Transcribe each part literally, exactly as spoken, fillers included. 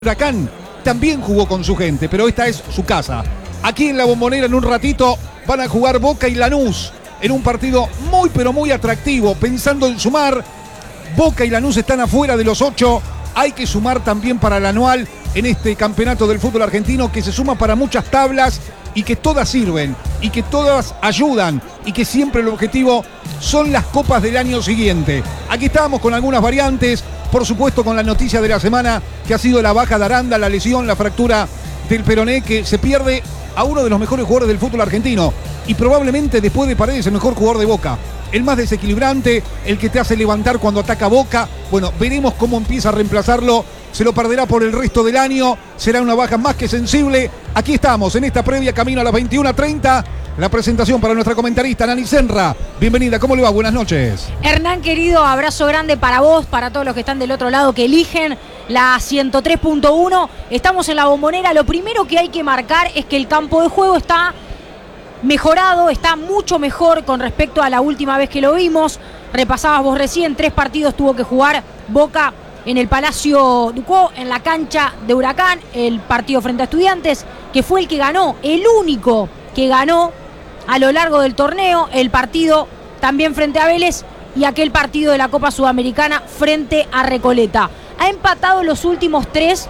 Huracán también jugó con su gente, pero esta es su casa. Aquí en la Bombonera en un ratito van a jugar Boca y Lanús en un partido muy pero muy atractivo, pensando en sumar. Boca y Lanús están afuera de los ocho. Hay que sumar también para el anual en este campeonato del fútbol argentino, que se suma para muchas tablas y que todas sirven y que todas ayudan y que siempre el objetivo son las copas del año siguiente. Aquí estamos con algunas variantes, por supuesto con la noticia de la semana, que ha sido la baja de Aranda, la lesión, la fractura del peroné, que se pierde a uno de los mejores jugadores del fútbol argentino y probablemente después de Paredes el mejor jugador de Boca, el más desequilibrante, el que te hace levantar cuando ataca Boca. Bueno, veremos cómo empieza a reemplazarlo. Se lo perderá por el resto del año. Será una baja más que sensible. Aquí estamos en esta previa camino a las veintiuna treinta. La presentación para nuestra comentarista Nani Senra. Bienvenida, ¿cómo le va? Buenas noches. Hernán, querido, abrazo grande para vos, para todos los que están del otro lado, que eligen la ciento tres punto uno. Estamos en la Bombonera. Lo primero que hay que marcar es que el campo de juego está mejorado, está mucho mejor con respecto a la última vez que lo vimos. Repasabas vos recién, tres partidos tuvo que jugar Boca en el Palacio Ducó, en la cancha de Huracán, el partido frente a Estudiantes, que fue el que ganó, el único que ganó a lo largo del torneo, el partido también frente a Vélez y aquel partido de la Copa Sudamericana frente a Recoleta. Ha empatado los últimos tres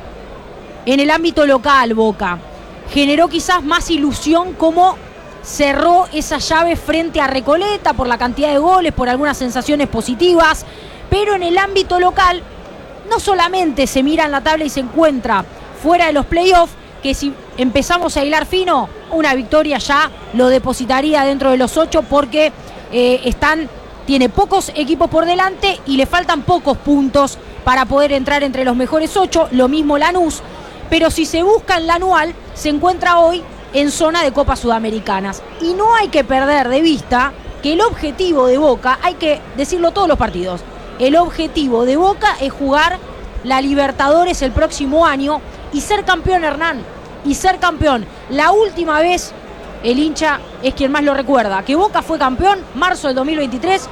en el ámbito local Boca. Generó quizás más ilusión como cerró esa llave frente a Recoleta por la cantidad de goles, por algunas sensaciones positivas, pero en el ámbito local no solamente se mira en la tabla y se encuentra fuera de los playoffs, que si empezamos a hilar fino, una victoria ya lo depositaría dentro de los ocho, porque eh, están, tiene pocos equipos por delante y le faltan pocos puntos para poder entrar entre los mejores ocho, lo mismo Lanús, pero si se busca en la anual, se encuentra hoy en zona de Copas Sudamericanas. Y no hay que perder de vista que el objetivo de Boca, hay que decirlo todos los partidos, el objetivo de Boca es jugar la Libertadores el próximo año y ser campeón, Hernán, y ser campeón. La última vez, el hincha es quien más lo recuerda, que Boca fue campeón, marzo del dos mil veintitrés,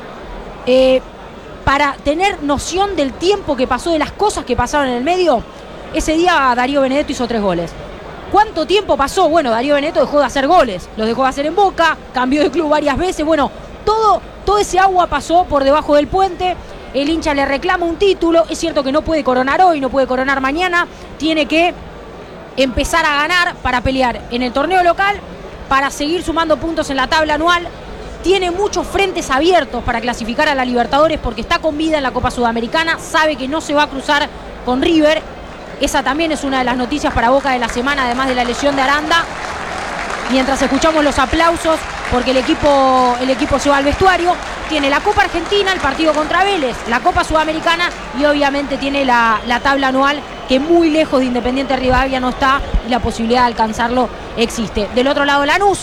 eh, para tener noción del tiempo que pasó, de las cosas que pasaron en el medio. Ese día Darío Benedetto hizo tres goles. ¿Cuánto tiempo pasó? Bueno, Darío Benedetto dejó de hacer goles, los dejó de hacer en Boca, cambió de club varias veces. Bueno, todo, todo ese agua pasó por debajo del puente. El hincha le reclama un título. Es cierto que no puede coronar hoy, no puede coronar mañana. Tiene que empezar a ganar para pelear en el torneo local, para seguir sumando puntos en la tabla anual. Tiene muchos frentes abiertos para clasificar a la Libertadores porque está con vida en la Copa Sudamericana. Sabe que no se va a cruzar con River. Esa también es una de las noticias para Boca de la semana, además de la lesión de Aranda. Mientras escuchamos los aplausos, porque el equipo, el equipo se va al vestuario, tiene la Copa Argentina, el partido contra Vélez, la Copa Sudamericana y obviamente tiene la, la tabla anual, que muy lejos de Independiente Rivadavia no está y la posibilidad de alcanzarlo existe. Del otro lado, Lanús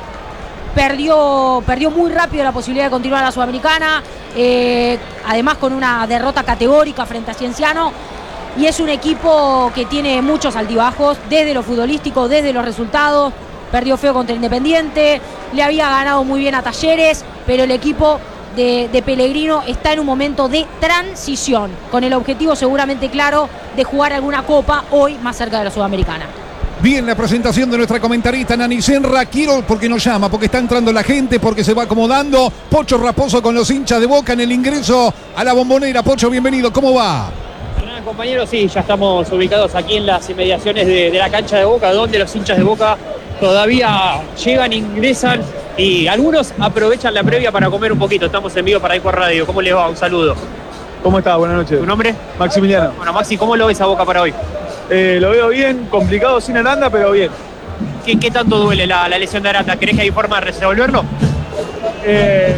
perdió, perdió muy rápido la posibilidad de continuar a la Sudamericana, eh, además con una derrota categórica frente a Cienciano. Y es un equipo que tiene muchos altibajos, desde lo futbolístico, desde los resultados. Perdió feo contra Independiente, le había ganado muy bien a Talleres, pero el equipo de, de Pellegrino está en un momento de transición, con el objetivo seguramente claro de jugar alguna copa hoy más cerca de la Sudamericana. Bien, la presentación de nuestra comentarista Nani Senra. Quiero, porque nos llama, porque está entrando la gente, porque se va acomodando. Pocho Raposo con los hinchas de Boca en el ingreso a la Bombonera. Pocho, bienvenido, ¿cómo va? Compañeros, sí, ya estamos ubicados aquí en las inmediaciones de, de la cancha de Boca, donde los hinchas de Boca todavía llegan, ingresan y algunos aprovechan la previa para comer un poquito. Estamos en vivo para Icor Radio. ¿Cómo les va? Un saludo. ¿Cómo está? Buenas noches. ¿Tu nombre? Maximiliano. Bueno, Maxi, ¿cómo lo ves a Boca para hoy? Eh, lo veo bien, complicado sin Aranda, pero bien. ¿Qué, qué tanto duele la, la lesión de Aranda? ¿Crees que hay forma de resolverlo? Eh,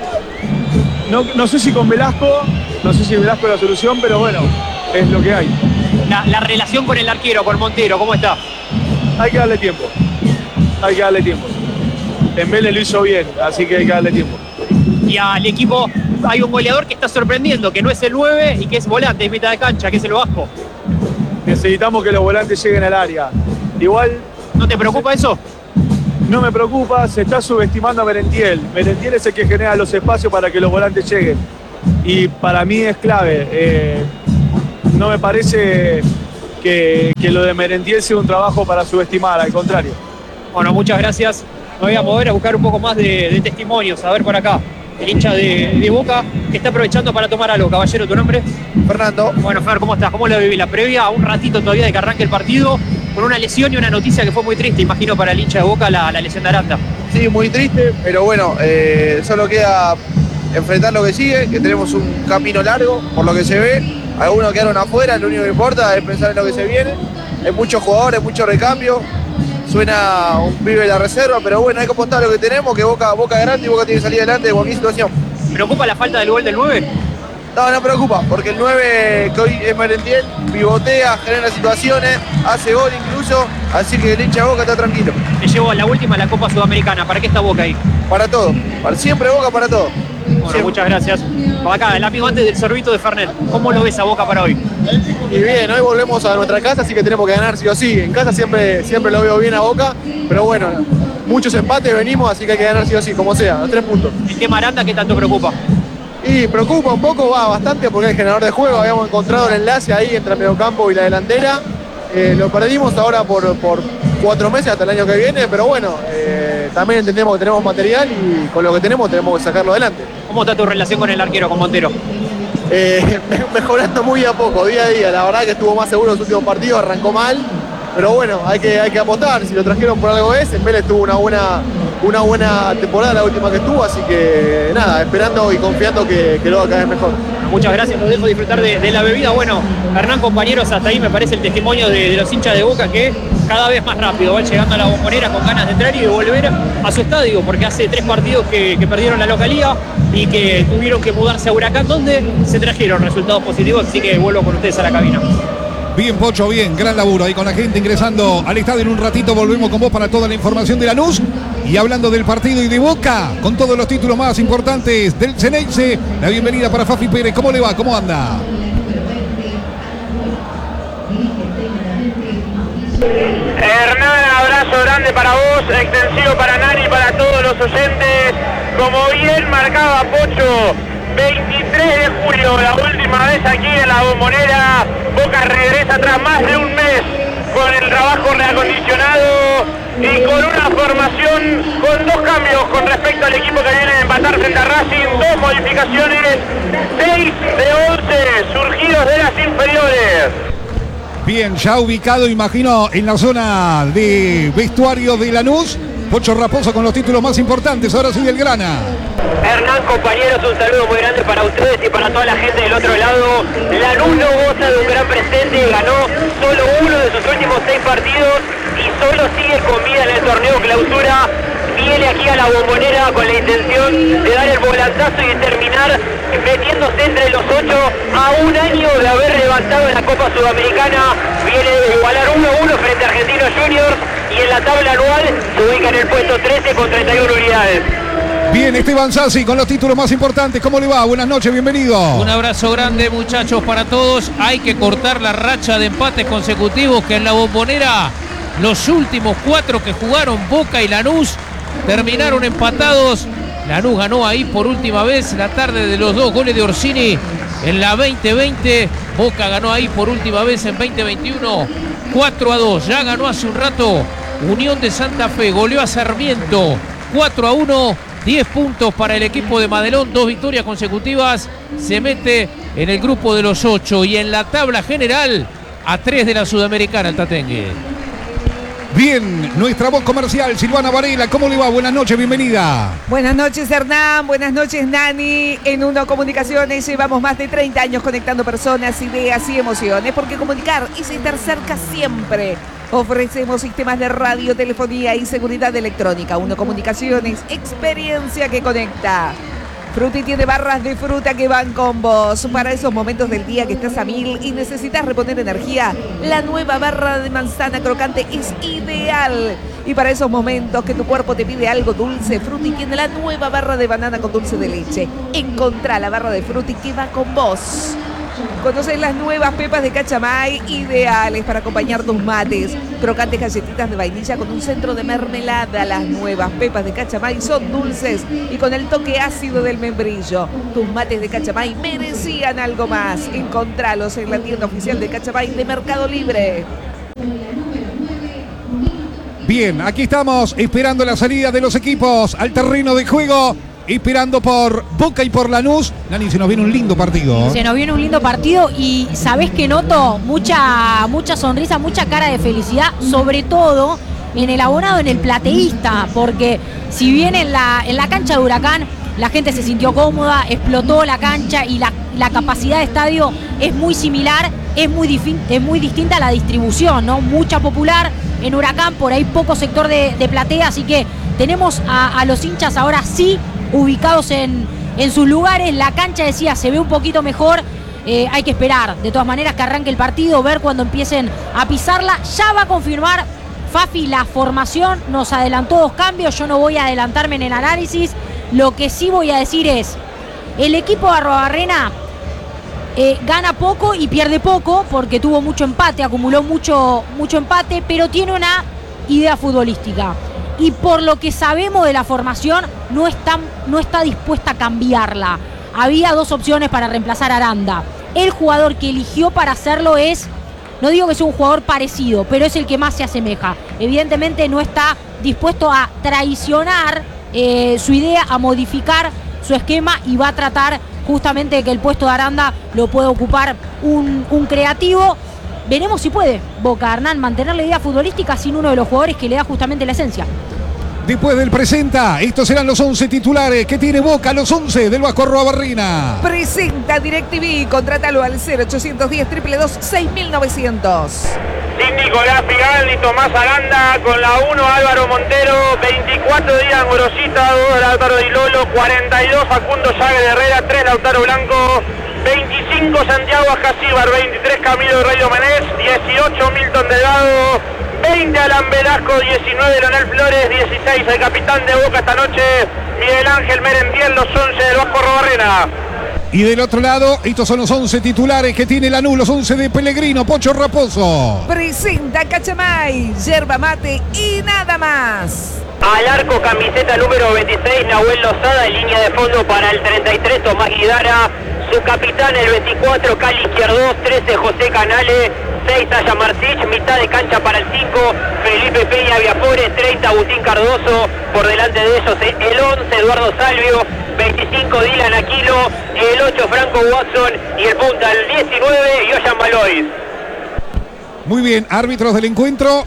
no, no sé si con Velasco, no sé si Velasco es la solución, pero bueno, es lo que hay. La, la relación con el arquero, con Montero, ¿cómo está? Hay que darle tiempo. Hay que darle tiempo. Dembélé lo hizo bien, así que hay que darle tiempo. Y al equipo hay un goleador que está sorprendiendo, que no es el nueve y que es volante, es mitad de cancha, que es el Vasco. Necesitamos que los volantes lleguen al área. Igual... ¿No te preocupa eso? No me preocupa, se está subestimando a Merentiel. Merentiel es el que genera los espacios para que los volantes lleguen. Y para mí es clave. Eh, no me parece que, que lo de Merentiel sea un trabajo para subestimar, al contrario. Bueno, muchas gracias. Me voy a mover a buscar un poco más de, de testimonios. A ver por acá, el hincha de, de Boca que está aprovechando para tomar algo. Caballero, ¿tu nombre? Fernando. Bueno, Fer, ¿cómo estás? ¿Cómo lo viví la previa? A un ratito todavía de que arranque el partido, con una lesión y una noticia que fue muy triste, imagino, para el hincha de Boca, la, la lesión de Aranda. Sí, muy triste, pero bueno, eh, solo queda enfrentar lo que sigue, que tenemos un camino largo, por lo que se ve. Algunos quedaron afuera, lo único que importa es pensar en lo que se viene. Hay muchos jugadores, mucho recambio. Suena un pibe de la reserva, pero bueno, hay que apostar a lo que tenemos, que Boca, Boca es grande y Boca tiene que salir adelante de cualquier situación. ¿Preocupa la falta del gol del nueve? No, no preocupa, porque el nueve, que hoy es Merentiel, pivotea, genera situaciones, hace gol incluso, así que el hincha de Boca está tranquilo. Le llevó a la última la Copa Sudamericana. ¿Para qué está Boca ahí? Para todo, para siempre Boca, para todo. Bueno, Siempre. muchas gracias. Por acá, el amigo antes del sorbito de Fernet. ¿Cómo lo ves a Boca para hoy? Y bien, hoy volvemos a nuestra casa, así que tenemos que ganar sí o sí. En casa siempre, siempre lo veo bien a Boca, pero bueno, muchos empates venimos, así que hay que ganar sí o sí, como sea, a tres puntos. ¿El tema Aranda qué tanto preocupa? Y preocupa un poco, va bastante, porque es el generador de juego. Habíamos encontrado el enlace ahí entre el mediocampo y la delantera. Eh, lo perdimos ahora por, por cuatro meses hasta el año que viene, pero bueno, eh, también entendemos que tenemos material y con lo que tenemos tenemos que sacarlo adelante. ¿Cómo está tu relación con el arquero, con Montero? Eh, mejorando muy a poco, día a día. La verdad que estuvo más seguro en los últimos partidos, arrancó mal, pero bueno, hay que, hay que apostar. Si lo trajeron por algo es, en Vélez tuvo una buena, una buena temporada la última que estuvo, así que nada, esperando y confiando que, que lo va a caer mejor. Muchas gracias, los dejo disfrutar de, de la bebida. Bueno, Hernán, compañeros, hasta ahí me parece el testimonio de, de los hinchas de Boca que cada vez más rápido van llegando a la Bombonera con ganas de entrar y de volver a su estadio, porque hace tres partidos que, que perdieron la localía y que tuvieron que mudarse a Huracán, donde se trajeron resultados positivos, así que vuelvo con ustedes a la cabina. Bien, Pocho, bien, gran laburo ahí con la gente ingresando al estadio. En un ratito volvemos con vos para toda la información de Lanús. Y hablando del partido y de Boca, con todos los títulos más importantes del Ceneice, la bienvenida para Fafi Pérez. ¿Cómo le va? ¿Cómo anda? Hernán, abrazo grande para vos, extensivo para Nani, para todos los oyentes. Como bien marcaba Pocho, veintitrés de julio, la última vez aquí en la Bombonera. Boca regresa tras más de un mes con el trabajo reacondicionado y con una formación con dos cambios con respecto al equipo que viene a empatar frente a Racing. Dos modificaciones, seis de once surgidos de las inferiores. Bien, ya ubicado, imagino, en la zona de vestuario de Lanús. Pocho Raposo con los títulos más importantes. Ahora sí del Grana. Hernán, compañeros, un saludo muy grande para ustedes y para toda la gente del otro lado. Lanús no goza de un gran presente, ganó solo uno de sus últimos seis partidos y solo sigue con vida en el torneo clausura. Viene aquí a la Bombonera con la intención de dar el volantazo y de terminar metiéndose entre los ocho a un año de haber levantado en la Copa Sudamericana. Viene de igualar uno a uno frente a Argentinos Juniors y en la tabla anual se ubica en el puesto trece con treinta y una unidades. Bien, Esteban Sassi con los títulos más importantes. ¿Cómo le va? Buenas noches, bienvenido. Un abrazo grande, muchachos, para todos. Hay que cortar la racha de empates consecutivos que en la Bombonera los últimos cuatro que jugaron Boca y Lanús terminaron empatados. Lanús ganó ahí por última vez la tarde de los dos goles de Orsini en la veinte veinte. Boca ganó ahí por última vez en veinte veintiuno. cuatro a dos. Ya ganó hace un rato Unión de Santa Fe. Goleó a Sarmiento cuatro a uno. diez puntos para el equipo de Madelón. Dos victorias consecutivas. Se mete en el grupo de los ocho. Y en la tabla general a tres de la Sudamericana el Tatengue. Bien, nuestra voz comercial, Silvana Varela, ¿cómo le va? Buenas noches, bienvenida. Buenas noches, Hernán, buenas noches, Nani. En Uno Comunicaciones llevamos más de treinta años conectando personas, ideas y emociones, porque comunicar es estar cerca siempre. Ofrecemos sistemas de radio, telefonía y seguridad electrónica. Uno Comunicaciones, experiencia que conecta. Fruti tiene barras de fruta que van con vos. Para esos momentos del día que estás a mil y necesitas reponer energía, la nueva barra de manzana crocante es ideal. Y para esos momentos que tu cuerpo te pide algo dulce, Fruti tiene la nueva barra de banana con dulce de leche. Encontrá la barra de Fruti que va con vos. Conoces las nuevas pepas de Cachamay, ideales para acompañar tus mates. Crocantes galletitas de vainilla con un centro de mermelada. Las nuevas pepas de Cachamay son dulces y con el toque ácido del membrillo. Tus mates de Cachamay merecían algo más. Encontralos en la tienda oficial de Cachamay de Mercado Libre. Bien, aquí estamos esperando la salida de los equipos al terreno de juego. Esperando por Boca y por Lanús. Nani, se nos viene un lindo partido. Se nos viene un lindo partido y ¿sabés qué noto? Mucha, mucha sonrisa, mucha cara de felicidad, sobre todo en el abonado, en el plateísta, porque si bien en la, en la cancha de Huracán la gente se sintió cómoda, explotó la cancha y la, la capacidad de estadio es muy similar, es muy, es muy distinta a la distribución, ¿no? Mucha popular en Huracán, por ahí poco sector de, de platea, así que tenemos a, a los hinchas ahora sí ubicados en, en sus lugares. La cancha, decía, se ve un poquito mejor. Eh, hay que esperar, de todas maneras, que arranque el partido, ver cuando empiecen a pisarla. Ya va a confirmar Fafi la formación, nos adelantó dos cambios, yo no voy a adelantarme en el análisis. Lo que sí voy a decir es, el equipo de Arruabarrena eh, gana poco y pierde poco, porque tuvo mucho empate, acumuló mucho, mucho empate, pero tiene una idea futbolística. Y por lo que sabemos de la formación, no está, no está dispuesta a cambiarla. Había dos opciones para reemplazar a Aranda. El jugador que eligió para hacerlo es, no digo que sea un jugador parecido, pero es el que más se asemeja. Evidentemente no está dispuesto a traicionar eh, su idea, a modificar su esquema, y va a tratar justamente de que el puesto de Aranda lo pueda ocupar un, un creativo. Veremos si puede Boca, Hernán, mantener la idea futbolística sin uno de los jugadores que le da justamente la esencia. Después del presenta, estos serán los once titulares que tiene Boca, los once del Vasco Arruabarrena. Presenta DirecTV, contrátalo al cero ochocientos diez, dos dos dos, seis mil novecientos. Sin Nicolás Figal ni Tomás Aranda, con la uno Álvaro Montero, veinticuatro Díaz Gorosita, dos Álvaro Di Lolo, cuarenta y dos Facundo Llague de Herrera, tres Lautaro Blanco, veinticinco Santiago Ajacíbar, veintitrés Camilo Rayo Manés, dieciocho Milton Delgado, veinte Alan Velasco, diecinueve Leonel Flores, dieciséis el capitán de Boca esta noche, Miguel Ángel Merendiel, los once del Vasco Arruabarrena. Y del otro lado, estos son los once titulares que tiene Lanús, los once de Pellegrino, Pocho Raposo. Presenta Cachamay, yerba mate y nada más. Al arco, camiseta número veintiséis, Nahuel Lozada, en línea de fondo para el treinta y tres, Tomás Guidara. Su capitán, el veinticuatro, Cali Izquierdos, trece, José Canale, seis, Aya Martich, mitad de cancha para el cinco, Felipe Peña Viapore, treinta, Agustín Cardoso, por delante de ellos el once, Eduardo Salvio, veinticinco, Dylan Aquilo, el ocho, Franco Watson, y el punta, el diecinueve, Yoyan Balois. Muy bien, árbitros del encuentro.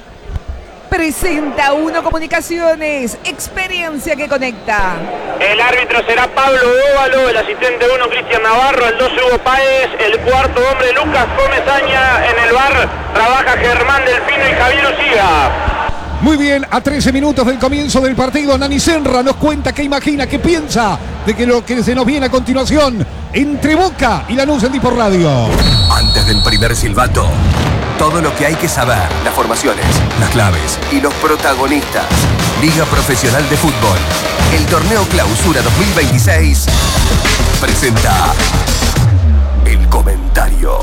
Presenta Uno Comunicaciones, experiencia que conecta. El árbitro será Pablo Óvalo, el asistente uno Cristian Navarro, el dos Hugo Páez, el cuarto hombre Lucas Comesaña, en el bar trabaja Germán Delfino y Javier Uciga. Muy bien, a trece minutos del comienzo del partido, Nani Senra nos cuenta qué imagina, qué piensa de que lo que se nos viene a continuación entre Boca y Lanús en Dipor Radio. Antes del primer silbato, todo lo que hay que saber, las formaciones, las claves y los protagonistas. Liga Profesional de Fútbol, el torneo Clausura dos mil veintiséis, presenta el comentario.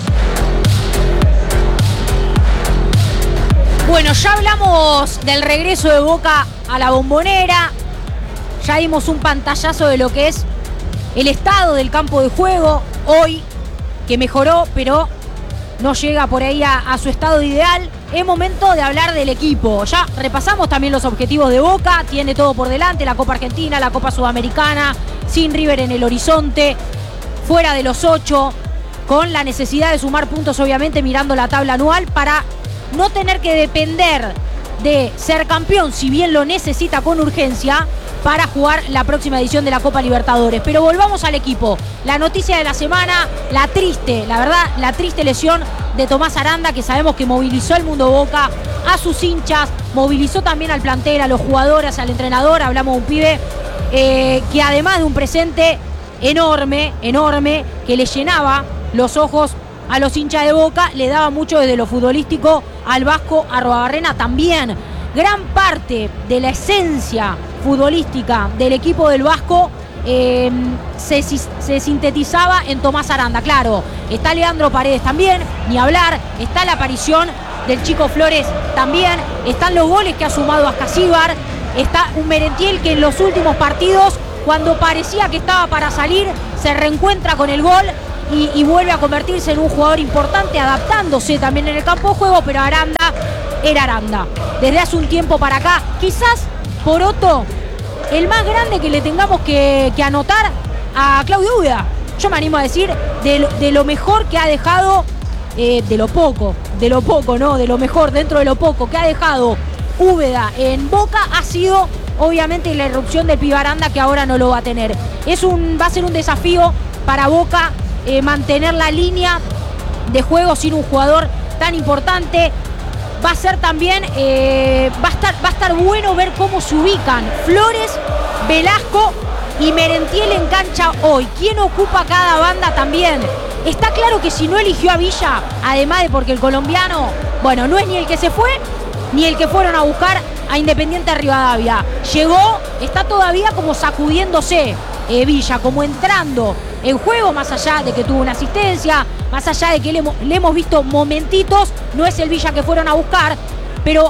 Bueno, ya hablamos del regreso de Boca a la Bombonera, ya dimos un pantallazo de lo que es el estado del campo de juego hoy, que mejoró, pero no llega por ahí a, a su estado ideal. Es momento de hablar del equipo. Ya repasamos también los objetivos de Boca. Tiene todo por delante, la Copa Argentina, la Copa Sudamericana, sin River en el horizonte, fuera de los ocho, con la necesidad de sumar puntos, obviamente, mirando la tabla anual, para no tener que depender de ser campeón, si bien lo necesita con urgencia, para jugar la próxima edición de la Copa Libertadores. Pero volvamos al equipo. La noticia de la semana, la triste, la verdad, la triste lesión de Tomás Aranda, que sabemos que movilizó al mundo Boca, a sus hinchas, movilizó también al plantel, a los jugadores, al entrenador. Hablamos de un pibe eh, que además de un presente enorme, enorme, que le llenaba los ojos a los hinchas de Boca, le daba mucho desde lo futbolístico al Vasco Arruabarrena también. Gran parte de la esencia futbolística del equipo del Vasco eh, se, se sintetizaba en Tomás Aranda. Claro, está Leandro Paredes también, ni hablar, está la aparición del Chico Flores también, están los goles que ha sumado Ascasíbar, está un Merentiel que en los últimos partidos, cuando parecía que estaba para salir, se reencuentra con el gol y, y vuelve a convertirse en un jugador importante, adaptándose también en el campo de juego, pero Aranda era Aranda. Desde hace un tiempo para acá, quizás Poroto, el más grande que le tengamos que, que anotar a Claudio Úbeda. Yo me animo a decir de lo, de lo mejor que ha dejado, eh, de lo poco, de lo poco, ¿no? De lo mejor dentro de lo poco que ha dejado Úbeda en Boca ha sido obviamente la irrupción del pibe Aranda, que ahora no lo va a tener. Es un, va a ser un desafío para Boca eh, mantener la línea de juego sin un jugador tan importante. Va a ser también, eh, va a estar, va a estar bueno ver cómo se ubican Flores, Velasco y Merentiel en cancha hoy. ¿Quién ocupa cada banda también? Está claro que si no eligió a Villa, además de porque el colombiano, bueno, no es ni el que se fue, ni el que fueron a buscar a Independiente Rivadavia. Llegó, está todavía como sacudiéndose eh, Villa, como entrando en juego, más allá de que tuvo una asistencia, más allá de que le, le hemos visto momentitos, no es el Villa que fueron a buscar, pero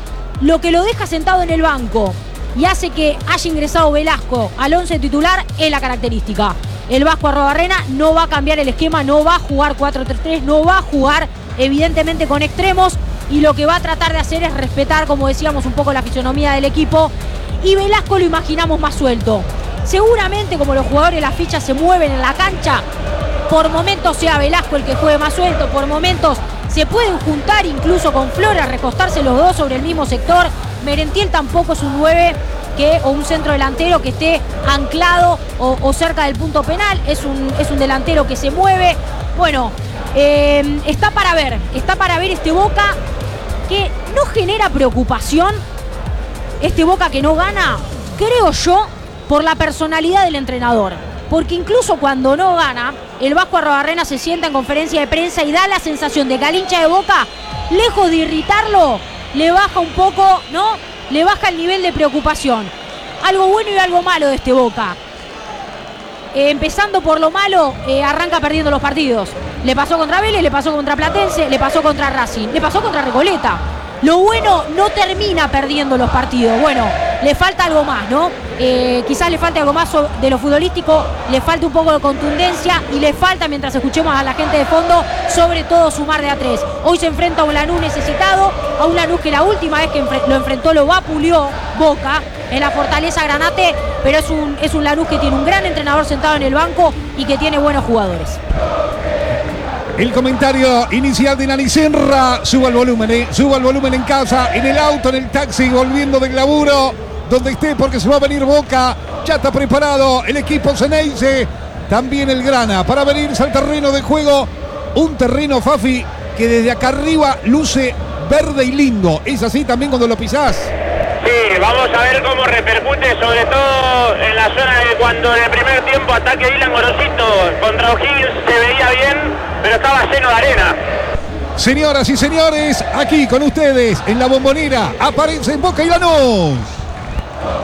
lo que lo deja sentado en el banco y hace que haya ingresado Velasco al once titular es la característica. El Vasco Arrobarrena no va a cambiar el esquema, no va a jugar cuatro tres tres, no va a jugar evidentemente con extremos, y lo que va a tratar de hacer es respetar, como decíamos, un poco la fisonomía del equipo, y Velasco lo imaginamos más suelto. Seguramente, como los jugadores, las fichas se mueven en la cancha, por momentos sea Velasco el que juegue más suelto, por momentos se pueden juntar incluso con Flores, recostarse los dos sobre el mismo sector. Merentiel tampoco es un nueve que, o un centro delantero que esté anclado o, o cerca del punto penal, es un, es un delantero que se mueve. Bueno, eh, está para ver, está para ver este Boca que no genera preocupación, este Boca que no gana, creo yo, por la personalidad del entrenador. Porque incluso cuando no gana, el Vasco Arrobarrena se sienta en conferencia de prensa y da la sensación de que al hincha de Boca, lejos de irritarlo, le baja un poco, ¿no? Le baja el nivel de preocupación. Algo bueno y algo malo de este Boca. Eh, empezando por lo malo, eh, arranca perdiendo los partidos. Le pasó contra Vélez, le pasó contra Platense, le pasó contra Racing, le pasó contra Recoleta. Lo bueno, no termina perdiendo los partidos. Bueno, le falta algo más, ¿no? Eh, quizás le falte algo más de lo futbolístico, le falta un poco de contundencia y le falta, mientras escuchemos a la gente de fondo, sobre todo sumar de a tres. Hoy se enfrenta a un Lanús necesitado, a un Lanús que la última vez que lo enfrentó lo vapuleó Boca en la Fortaleza Granate, pero es un, es un Lanús que tiene un gran entrenador sentado en el banco y que tiene buenos jugadores. El comentario inicial de Nani Senra. Suba el volumen, eh. Suba el volumen en casa, en el auto, en el taxi, volviendo del laburo, donde esté, porque se va a venir Boca. Ya está preparado el equipo Ceneice, también el Grana, para venirse al terreno de juego. Un terreno, Fafi, que desde acá arriba luce verde y lindo. ¿Es así también cuando lo pisás? Sí, vamos a ver cómo repercute, sobre todo en la zona de cuando en el primer tiempo ataque Dylan Gorosito contra O'Higgins se veía bien, pero estaba lleno de arena. Señoras y señores, aquí con ustedes en la Bombonera aparece Boca y Lanús.